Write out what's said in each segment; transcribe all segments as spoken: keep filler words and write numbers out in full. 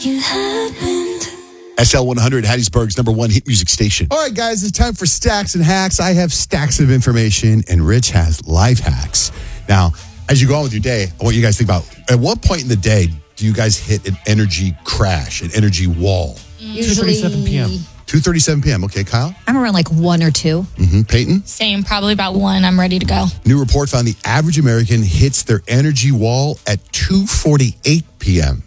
You happened. S L one hundred, Hattiesburg's number one hit music station. All right, guys, it's time for Stacks and Hacks. I have stacks of information, and Rich has life hacks. Now, as you go on with your day, I want you guys to think about, at what point in the day do you guys hit an energy crash, an energy wall? Usually two thirty-seven p.m. two thirty-seven p.m. Okay, Kyle? I'm around like one or two. Mm-hmm. Peyton? Same, probably about one. I'm ready to go. New report found the average American hits their energy wall at two forty-eight p.m.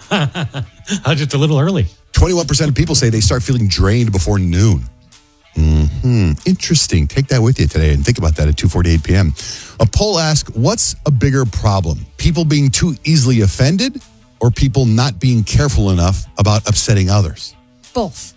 Oh, just a little early. twenty-one percent of people say they start feeling drained before noon. Hmm. Interesting. Take that with you today and think about that at two forty-eight p.m. A poll asked, what's a bigger problem? People being too easily offended or people not being careful enough about upsetting others? Both.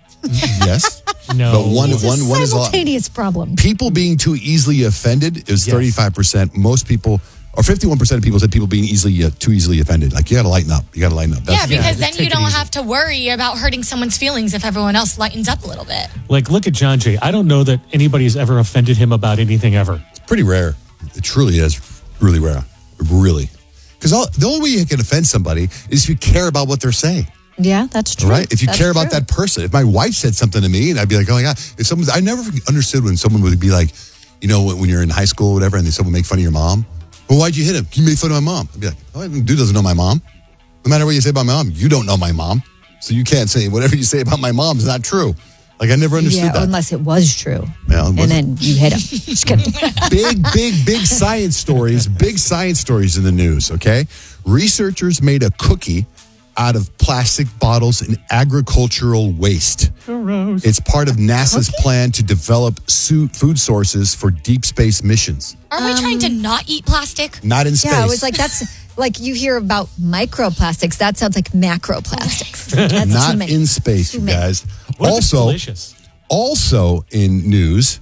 Yes. No. But one, It's a one, one is a lot. simultaneous problem. People being too easily offended is Yes. thirty-five percent. Most people, or fifty-one percent of people said people being easily uh, too easily offended. Like, you got to lighten up. You got to lighten up. Yeah, because yeah, then take you it don't easy. have to worry about hurting someone's feelings if everyone else lightens up a little bit. Like, look at John Jay. I don't know that anybody's ever offended him about anything ever. It's pretty rare. It truly is really rare. Really. Because the only way you can offend somebody is if you care about what they're saying. Yeah, that's true. Right? If you That's care about true. that person. If my wife said something to me and I'd be like, oh my God. If someone, I never understood when someone would be like, you know, when, when you're in high school or whatever and then someone make fun of your mom. Well, why'd you hit him? He made fun of my mom. I'd be like, oh, dude doesn't know my mom. No matter what you say about my mom, you don't know my mom. So you can't say whatever you say about my mom is not true. Like, I never understood Yeah, that. unless it was true. Yeah, it and wasn't. then you hit him. Just kidding. big, big, big science stories, big science stories in the news, okay? Researchers made a cookie out of plastic bottles and agricultural waste. Gross. It's part of NASA's plan to develop su- food sources for deep space missions. Are we trying to not eat plastic? Not in space. Yeah, I was like, that's like you hear about microplastics. That sounds like macroplastics. That's not too many. in space, Too you many. guys. What if it's Also, delicious? also in news,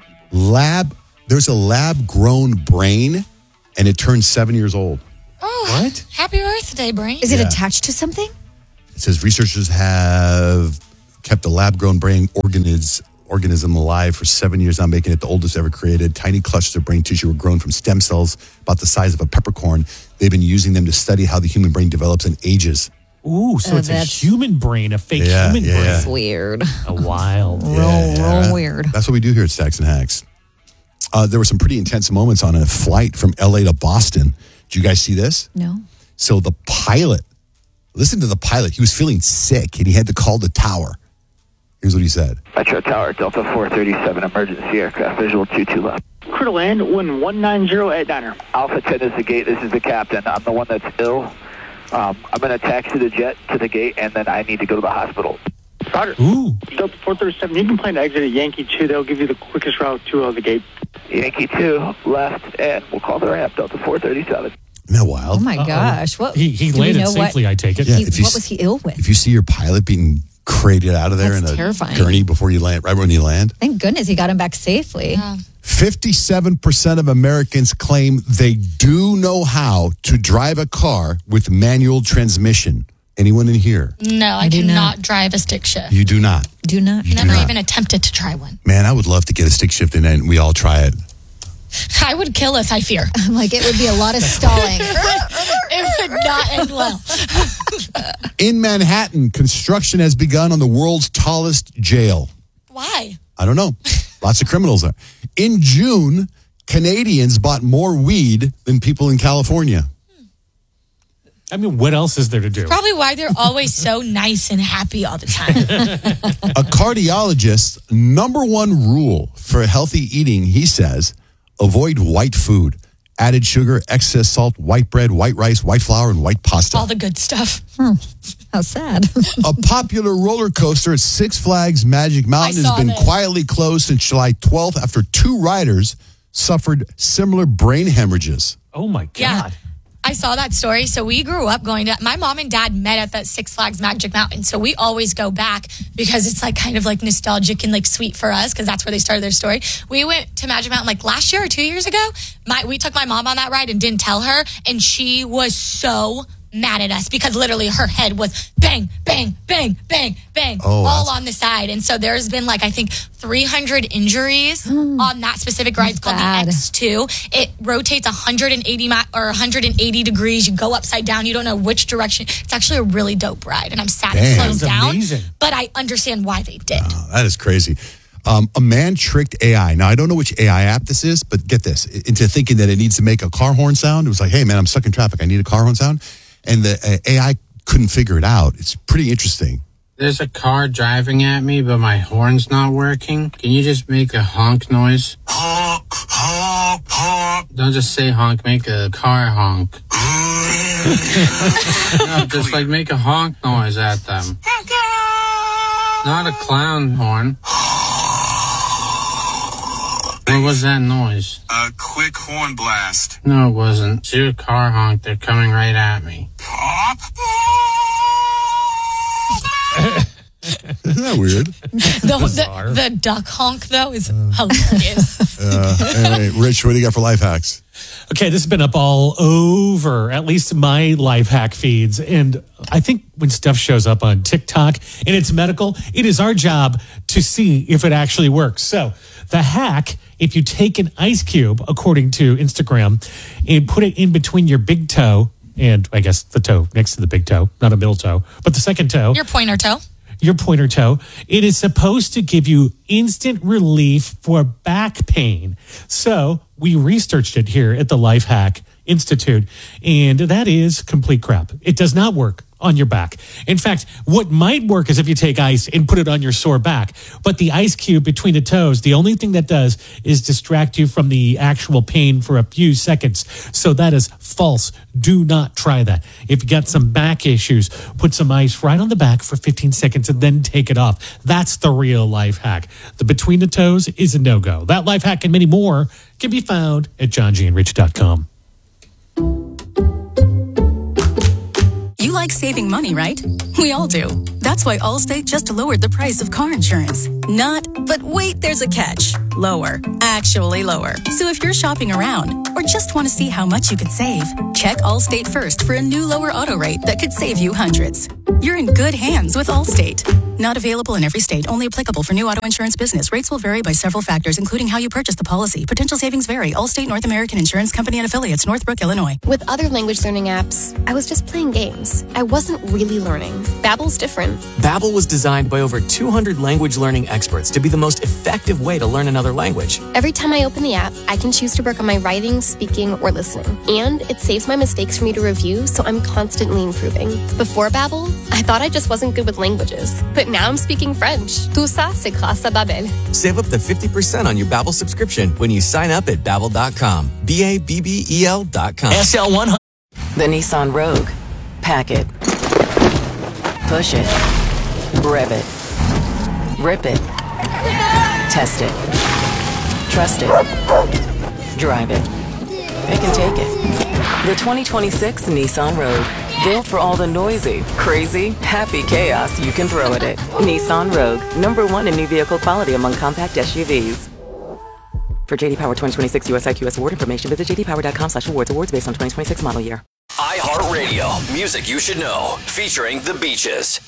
lab. There's a lab-grown brain, and it turns seven years old. Oh, What? Happy birthday, brain. Is it Yeah. attached to something? It says researchers have kept a lab-grown brain organism, organism alive for seven years now, making it the oldest ever created. Tiny clusters of brain tissue were grown from stem cells about the size of a peppercorn. They've been using them to study how the human brain develops and ages. Ooh, so Oh, it's a that's- human brain, a fake Yeah, human yeah, brain. yeah. Weird. A wild. Real, Yeah. real weird. That's what we do here at Stacks and Hacks. Uh, there were some pretty intense moments on a flight from L A to Boston. Did you guys see this? No. So the pilot, listen to the pilot. He was feeling sick and he had to call the tower. Here's what he said. Metro Tower, Delta four thirty-seven, emergency aircraft, visual two two left. Crew to land, wind one nine zero at Diner. Alpha ten is the gate, this is the captain. I'm the one that's ill. Um, I'm going to taxi the jet to the gate, and then I need to go to the hospital. Roger. Ooh. Delta four thirty-seven, you can plan to exit at Yankee two. They'll give you the quickest route to uh, the gate. Yankee two, left, and we'll call the ramp, Delta four thirty-seven. Isn't that wild? Oh my Uh-oh. gosh! What He, he do we landed know safely, What, I take it. Yeah. he, if you what s- was he ill with? If you see your pilot being crated out of there That's in a terrifying. gurney before you land, right when you land. Thank goodness he got him back safely. fifty-seven percent of Americans claim they do know how to drive a car with manual transmission. Anyone in here? No, I, do cannot not. drive a stick shift. You do not. Do not. You do Never not. even attempted to try one. Man, I would love to get a stick shift in and we all try it. I would kill us, I fear. I'm like, it would be a lot of stalling. It would not end well. In Manhattan, construction has begun on the world's tallest jail. Why? I don't know. Lots of criminals there. In June, Canadians bought more weed than people in California. I mean, what else is there to do? Probably why they're always so nice and happy all the time. A cardiologist's number one rule for healthy eating, he says, avoid white food. Added sugar, excess salt, white bread, white rice, white flour, and white pasta. All the good stuff. How sad. A popular roller coaster at Six Flags Magic Mountain has saw been this. quietly closed since July twelfth after two riders suffered similar brain hemorrhages. Oh, my God. Yeah. I saw that story. So we grew up going to, my mom and dad met at that Six Flags Magic Mountain. So we always go back because it's like kind of like nostalgic and like sweet for us because that's where they started their story. We went to Magic Mountain like last year or two years ago. My, we took my mom on that ride and didn't tell her. And she was so mad at us because literally her head was bang, bang, bang, bang, bang, Oh, all that's- on the side. And so there's been like, I think three hundred injuries on that specific ride. It's called bad. the X two. It rotates one hundred eighty mi- or one hundred eighty degrees. You go upside down. You don't know which direction. It's actually a really dope ride. And I'm sad Damn. it closed That's down. amazing. But I understand why they did. Oh, that is crazy. Um, a man tricked A I. Now, I don't know which A I app this is, but get this, into thinking that it needs to make a car horn sound. It was like, hey, man, I'm stuck in traffic. I need a car horn sound. And the uh, A I couldn't figure it out. It's pretty interesting. There's a car driving at me, but my horn's not working. Can you just make a honk noise? Honk, honk, honk. Don't just say honk, make a car honk. No, just like make a honk noise at them. Not a clown horn. What was that noise? A quick horn blast. No, it wasn't. It's your car honk. They're coming right at me. Isn't that weird? The, the, the duck honk, though, is hilarious. Uh, anyway, Rich, what do you got for life hacks? Okay, this has been up all over, at least my life hack feeds. And I think when stuff shows up on TikTok and it's medical, it is our job to see if it actually works. So the hack, if you take an ice cube, according to Instagram, and put it in between your big toe and I guess the toe next to the big toe, not a middle toe, but the second toe. Your pointer toe. Your pointer toe, it is supposed to give you instant relief for back pain. So we researched it here at the Life Hack Institute, and that is complete crap. It does not work on your back. In fact, what might work is if you take ice and put it on your sore back. But the ice cube between the toes, the only thing that does is distract you from the actual pain for a few seconds. So that is false. Do not try that. If you got some back issues, put some ice right on the back for fifteen seconds and then take it off. That's the real life hack. The between the toes is a no-go. That life hack and many more can be found at john g and rich dot com. You like saving money, right? We all do. That's why Allstate just lowered the price of car insurance. Not, but wait, there's a catch. Lower. Actually lower. So if you're shopping around or just want to see how much you could save, check Allstate first for a new lower auto rate that could save you hundreds. You're in good hands with Allstate. Not available in every state. Only applicable for new auto insurance business. Rates will vary by several factors, including how you purchase the policy. Potential savings vary. Allstate North American Insurance Company and Affiliates, Northbrook, Illinois. With other language learning apps, I was just playing games. I wasn't really learning. Babbel's different. Babbel was designed by over two hundred language learning experts to be the most effective way to learn another language. Every time I open the app, I can choose to work on my writing, speaking, or listening. And it saves my mistakes for me to review, so I'm constantly improving. Before Babbel, I thought I just wasn't good with languages. But now I'm speaking French. Tout ça, c'est grâce à Babbel. Save up to fifty percent on your Babbel subscription when you sign up at babbel dot com. B A B B E L dot com. S L one hundred. The Nissan Rogue. Pack it. Push it. Rev it. Rip it. Test it. Trust it. Drive it. It can take it. The twenty twenty-six Nissan Rogue. Built for all the noisy, crazy, happy chaos you can throw at it. Nissan Rogue. Number one in new vehicle quality among compact S U Vs. For J D Power twenty twenty-six U S I Q S award information, visit j d power dot com slash awards. Awards based on twenty twenty-six model year. iHeartRadio. Music you should know. Featuring The Beaches.